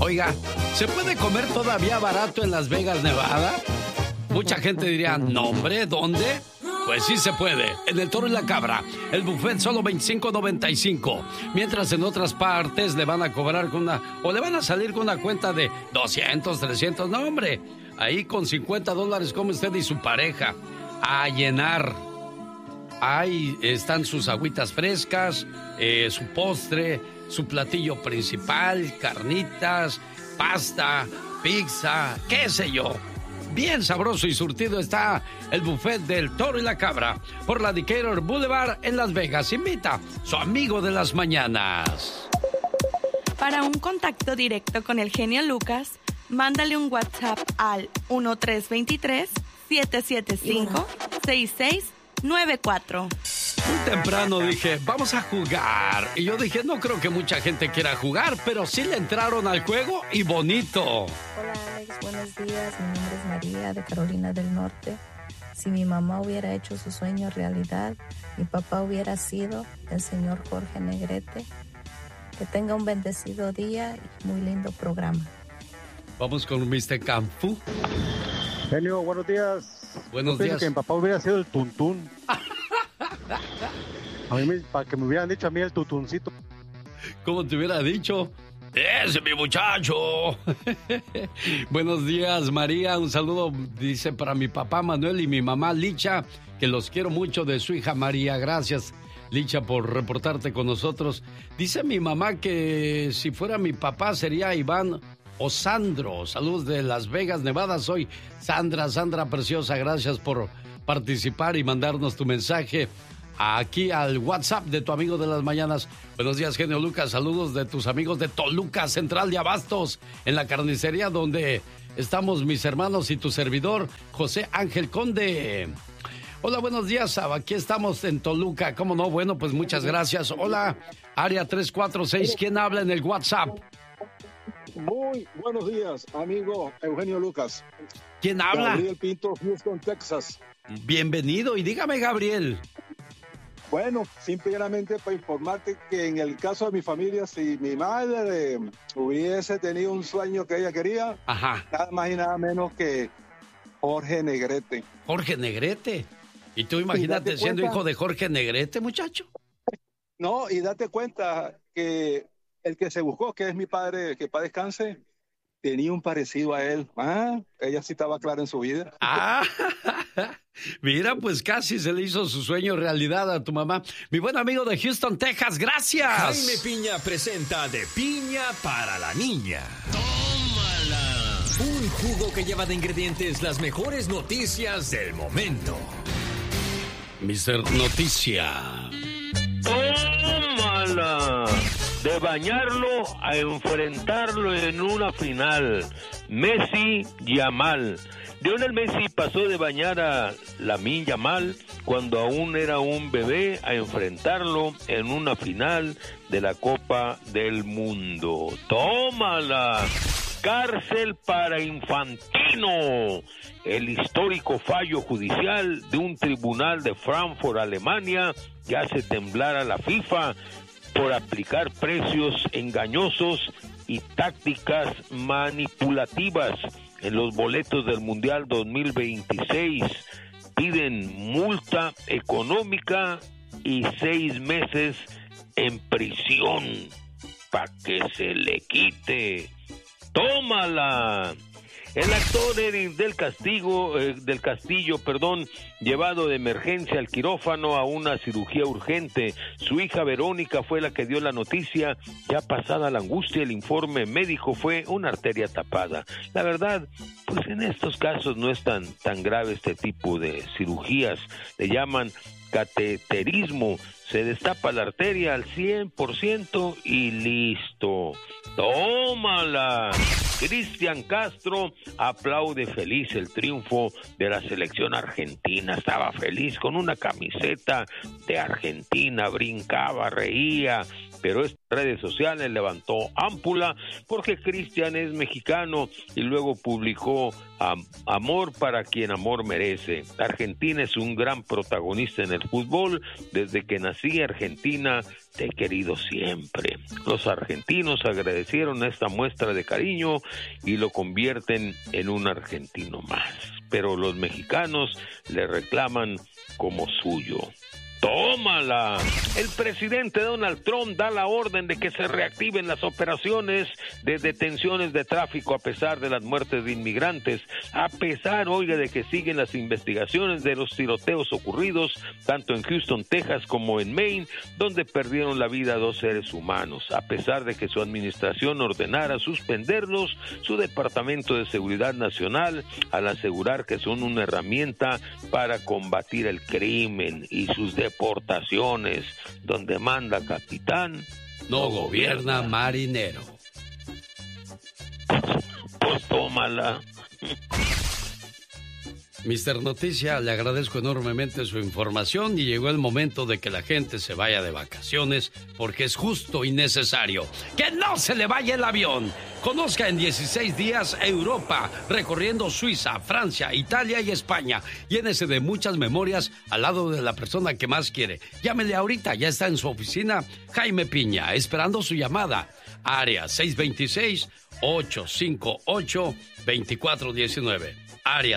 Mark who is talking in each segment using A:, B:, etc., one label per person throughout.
A: Oiga, ¿se puede comer todavía barato en Las Vegas, Nevada? Mucha gente diría, no hombre, ¿dónde? Pues sí se puede. En el Toro y la Cabra, el buffet solo $25.95. Mientras en otras partes le van a cobrar o le van a salir con una cuenta de 200, 300. No, hombre. Ahí con $50 come usted y su pareja. A llenar. Ahí están sus agüitas frescas, su postre, su platillo principal, carnitas, pasta, pizza, qué sé yo. Bien sabroso y surtido está el buffet del Toro y la Cabra por la Decatur Boulevard en Las Vegas. Invita su amigo de las mañanas.
B: Para un contacto directo con el genio Lucas, mándale un WhatsApp al 1323-775-6694.
A: Muy temprano dije, vamos a jugar. Y yo dije, no creo que mucha gente quiera jugar, pero sí le entraron al juego y bonito.
C: Hola Alex, buenos días. Mi nombre es María de Carolina del Norte. Si mi mamá hubiera hecho su sueño realidad, mi papá hubiera sido el señor Jorge Negrete. Que tenga un bendecido día y muy lindo programa.
A: Vamos con Mr. Campu.
D: Genio, buenos días.
A: Buenos días.
D: Que mi papá hubiera sido el tuntún. Para que me hubieran dicho a mí el tutuncito.
A: ¿Cómo te hubiera dicho? ¡Ese es mi muchacho! Buenos días, María. Un saludo, dice, para mi papá Manuel y mi mamá Licha, que los quiero mucho, de su hija María. Gracias, Licha, por reportarte con nosotros. Dice mi mamá que si fuera mi papá sería Iván o Sandro. Saludos de Las Vegas, Nevada. Soy Sandra preciosa. Gracias por participar y mandarnos tu mensaje aquí al WhatsApp de tu amigo de las mañanas. Buenos días, genio Lucas. Saludos de tus amigos de Toluca, Central de Abastos, en la carnicería donde estamos mis hermanos y tu servidor, José Ángel Conde. Hola, buenos días. Aquí estamos en Toluca. ¿Cómo no? Bueno, pues muchas gracias. Hola, área 346. ¿Quién habla en el WhatsApp?
E: Muy buenos días, amigo Eugenio Lucas.
A: ¿Quién habla?
E: Gabriel Pinto, Houston, Texas.
A: Bienvenido y dígame, Gabriel.
E: Bueno, simplemente para informarte que en el caso de mi familia, si mi madre hubiese tenido un sueño que ella quería,
A: ajá,
E: nada más y nada menos que Jorge Negrete.
A: Jorge Negrete. ¿Y tú imagínate siendo hijo de Jorge Negrete, muchacho?
E: No, y date cuenta que el que se buscó, que es mi padre, que para descanse, tenía un parecido a él. Ella sí estaba clara en su vida.
A: Mira, pues casi se le hizo su sueño realidad a tu mamá. Mi buen amigo de Houston, Texas, gracias.
F: Jaime Piña presenta De Piña para la Niña. ¡Tómala! Un jugo que lleva de ingredientes las mejores noticias del momento.
A: Mr. Noticia.
G: ¡Tómala! De bañarlo a enfrentarlo en una final. Messi Yamal. Lionel Messi pasó de bañar a Lamine Yamal cuando aún era un bebé a enfrentarlo en una final de la Copa del Mundo. ¡Tómala! Cárcel para Infantino. El histórico fallo judicial de un tribunal de Frankfurt, Alemania, que hace temblar a la FIFA por aplicar precios engañosos y tácticas manipulativas en los boletos del Mundial 2026. Piden multa económica y 6 meses en prisión para que se le quite. ¡Tómala! El actor Eric del Castillo, llevado de emergencia al quirófano a una cirugía urgente. Su hija Verónica fue la que dio la noticia. Ya pasada la angustia, el informe médico fue una arteria tapada. La verdad, pues en estos casos no es tan grave este tipo de cirugías. Le llaman cateterismo. Se destapa la arteria al 100% y listo. ¡Tómala! Cristian Castro aplaude feliz el triunfo de la selección argentina. Estaba feliz con una camiseta de Argentina, brincaba, reía, pero estas redes sociales levantó ámpula porque Cristian es mexicano y luego publicó amor para quien amor merece. Argentina es un gran protagonista en el fútbol. Desde que nací, Argentina te he querido siempre. Los argentinos agradecieron esta muestra de cariño y lo convierten en un argentino más. Pero los mexicanos le reclaman como suyo. ¡Tómala! El presidente Donald Trump da la orden de que se reactiven las operaciones de detenciones de tráfico a pesar de las muertes de inmigrantes, a pesar, oiga, de que siguen las investigaciones de los tiroteos ocurridos tanto en Houston, Texas como en Maine, donde perdieron la vida 2 seres humanos. A pesar de que su administración ordenara suspenderlos, su Departamento de Seguridad Nacional, al asegurar que son una herramienta para combatir el crimen y sus deportaciones, donde manda capitán,
A: no gobierna marinero.
G: Pues tómala.
A: Mister Noticia, le agradezco enormemente su información y llegó el momento de que la gente se vaya de vacaciones porque es justo y necesario. ¡Que no se le vaya el avión! Conozca en 16 días Europa, recorriendo Suiza, Francia, Italia y España. Llénese de muchas memorias al lado de la persona que más quiere. Llámele ahorita, ya está en su oficina Jaime Piña, esperando su llamada. Área 626-858-2419. Área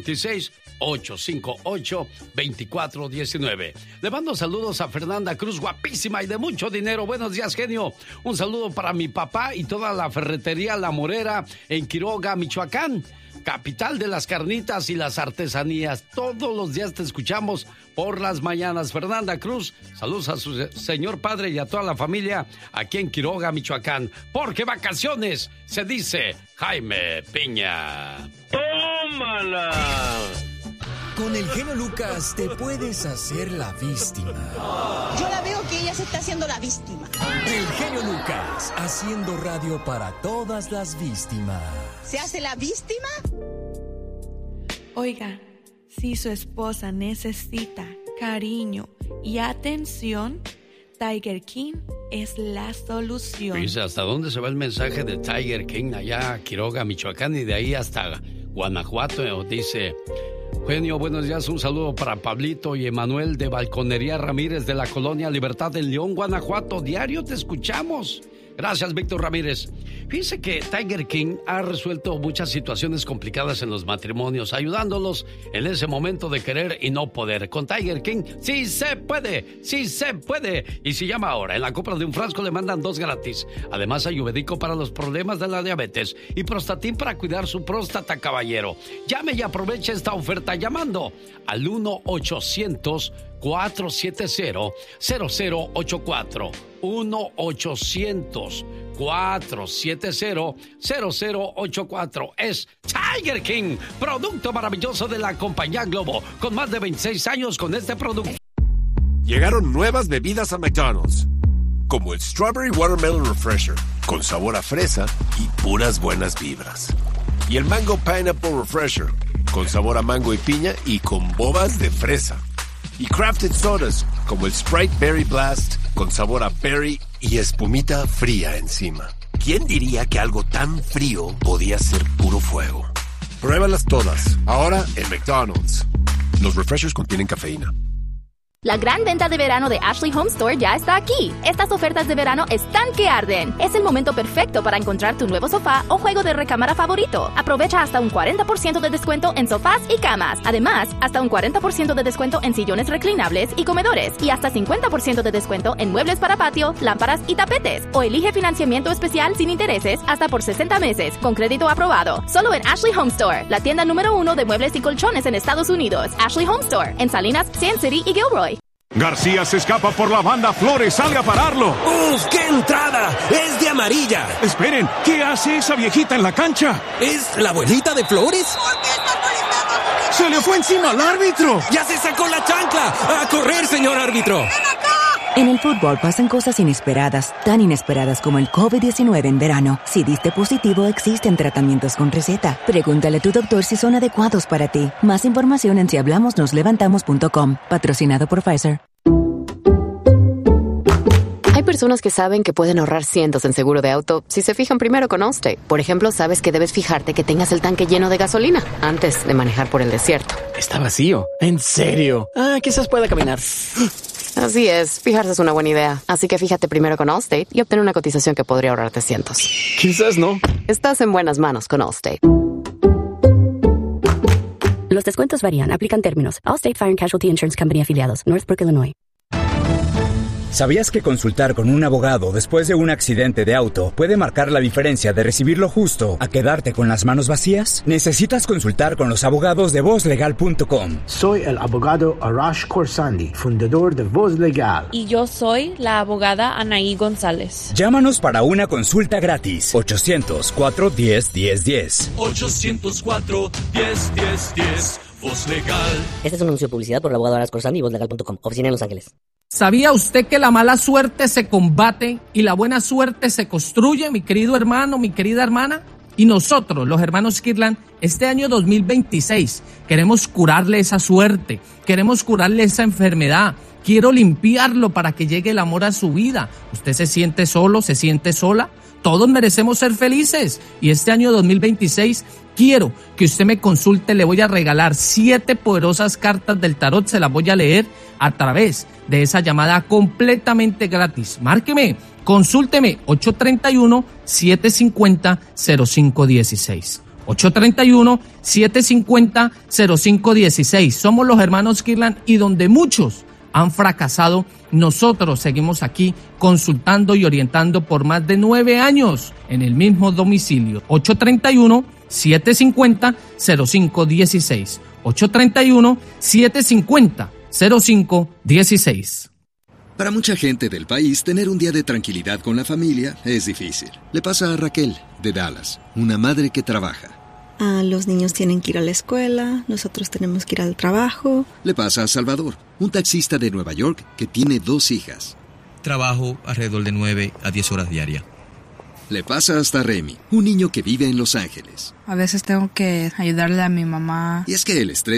A: 626-858-2419. Le mando saludos a Fernanda Cruz, guapísima y de mucho dinero. Buenos días, genio. Un saludo para mi papá y toda la ferretería La Morera en Quiroga, Michoacán, capital de las carnitas y las artesanías. Todos los días te escuchamos por las mañanas. Fernanda Cruz, saludos a su señor padre y a toda la familia aquí en Quiroga, Michoacán. Porque vacaciones se dice Jaime Piña.
G: ¡Tómala!
F: Con el genio Lucas te puedes hacer la víctima.
H: Yo la veo que ella se está haciendo la víctima.
F: El genio Lucas, haciendo radio para todas las víctimas.
H: ¿Se hace la víctima?
B: Oiga, si su esposa necesita cariño y atención, Tiger King es la solución.
A: Dice, ¿hasta dónde se va el mensaje de Tiger King? Allá a Quiroga, Michoacán, y de ahí hasta Guanajuato. Dice: genio, buenos días, un saludo para Pablito y Emanuel de Balconería Ramírez de la Colonia Libertad en León, Guanajuato. Diario te escuchamos. Gracias, Víctor Ramírez. Fíjense que Tiger King ha resuelto muchas situaciones complicadas en los matrimonios, ayudándolos en ese momento de querer y no poder. Con Tiger King, sí se puede, sí se puede. Y si llama ahora, en la compra de un frasco le mandan 2 gratis. Además, ayurvédico para los problemas de la diabetes y Prostatin para cuidar su próstata, caballero. Llame y aproveche esta oferta llamando al 1-800-470-0084. 1-800-470-0084. Es Tiger King, producto maravilloso de la compañía Globo, con más de 26 años con este producto.
I: Llegaron nuevas bebidas a McDonald's, como el Strawberry Watermelon Refresher, con sabor a fresa y puras buenas vibras. Y el Mango Pineapple Refresher, con sabor a mango y piña y con bobas de fresa. Y crafted sodas, como el Sprite Berry Blast, con sabor a berry y espumita fría encima. ¿Quién diría que algo tan frío podía ser puro fuego? Pruébalas todas, ahora en McDonald's. Los refreshers contienen cafeína.
J: La gran venta de verano de Ashley Home Store ya está aquí. Estas ofertas de verano están que arden. Es el momento perfecto para encontrar tu nuevo sofá o juego de recámara favorito. Aprovecha hasta un 40% de descuento en sofás y camas. Además, hasta un 40% de descuento en sillones reclinables y comedores. Y hasta 50% de descuento en muebles para patio, lámparas y tapetes. O elige financiamiento especial sin intereses hasta por 60 meses, con crédito aprobado. Solo en Ashley Home Store, la tienda número 1 de muebles y colchones en Estados Unidos. Ashley Home Store, en Salinas, Sin City y Gilroy.
K: García se escapa por la banda, Flores sale a pararlo.
L: ¡Uf, qué entrada! ¡Es de amarilla!
K: Esperen, ¿qué hace esa viejita en la cancha?
L: ¿Es la abuelita de Flores?
K: ¿Por qué está molestando a su niño? ¡Se le fue encima al árbitro!
L: ¡Ya se sacó la chancla! ¡A correr, señor árbitro!
K: ¡Ven acá!
M: En el fútbol pasan cosas inesperadas, tan inesperadas como el COVID-19 en verano. Si diste positivo, existen tratamientos con receta. Pregúntale a tu doctor si son adecuados para ti. Más información en sihablamosnoslevantamos.com. Patrocinado por Pfizer.
N: Hay personas que saben que pueden ahorrar cientos en seguro de auto si se fijan primero con Allstate. Por ejemplo, sabes que debes fijarte que tengas el tanque lleno de gasolina antes de manejar por el desierto.
O: Está vacío. ¿En serio? Quizás pueda caminar.
N: Así es, fijarse es una buena idea. Así que fíjate primero con Allstate y obtén una cotización que podría ahorrarte cientos.
O: Quizás no.
N: Estás en buenas manos con Allstate.
P: Los descuentos varían, aplican términos. Allstate Fire and Casualty Insurance Company afiliados, Northbrook, Illinois.
Q: ¿Sabías que consultar con un abogado después de un accidente de auto puede marcar la diferencia de recibir lo justo a quedarte con las manos vacías? Necesitas consultar con los abogados de VozLegal.com.
R: Soy el abogado Arash Khorsandi, fundador de Voz Legal.
B: Y yo soy la abogada Anaí González.
Q: Llámanos para una consulta gratis. 800-410-1010.
L: 800-410-1010. Voz Legal.
P: Este es un anuncio de publicidad por el abogado Arash Khorsandi y VozLegal.com. Oficina en Los Ángeles.
S: ¿Sabía usted que la mala suerte se combate y la buena suerte se construye, mi querido hermano, mi querida hermana? Y nosotros, los hermanos Kirtland, este año 2026, queremos curarle esa suerte, queremos curarle esa enfermedad. Quiero limpiarlo para que llegue el amor a su vida. ¿Usted se siente solo, se siente sola? Todos merecemos ser felices. Y este año 2026 quiero que usted me consulte. Le voy a regalar 7 poderosas cartas del tarot. Se las voy a leer a través de esa llamada completamente gratis. Márqueme, consúlteme 831-750-0516. 831-750-0516. Somos los hermanos Kirtland y donde muchos han fracasado, nosotros seguimos aquí consultando y orientando por más de 9 años en el mismo domicilio. 831-750-0516. 831-750-0516.
T: Para mucha gente del país, tener un día de tranquilidad con la familia es difícil. Le pasa a Raquel, de Dallas, una madre que trabaja.
U: Los niños tienen que ir a la escuela, nosotros tenemos que ir al trabajo.
T: Le pasa a Salvador, un taxista de Nueva York que tiene 2 hijas.
V: Trabajo alrededor de 9 a 10 horas diarias.
T: Le pasa hasta a Remy, un niño que vive en Los Ángeles.
W: A veces tengo que ayudarle a mi mamá.
T: Y es que el estrés